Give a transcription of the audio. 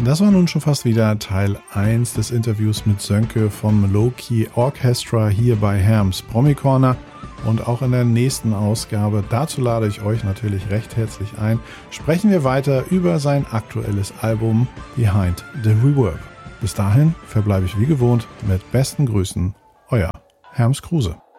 Das war nun schon fast wieder Teil 1 des Interviews mit Sönke vom Low-Key Orchestra hier bei Herms Promi Corner. Und auch in der nächsten Ausgabe, dazu lade ich euch natürlich recht herzlich ein, sprechen wir weiter über sein aktuelles Album Behind the Reverb. Bis dahin verbleibe ich wie gewohnt mit besten Grüßen, euer Herms Kruse.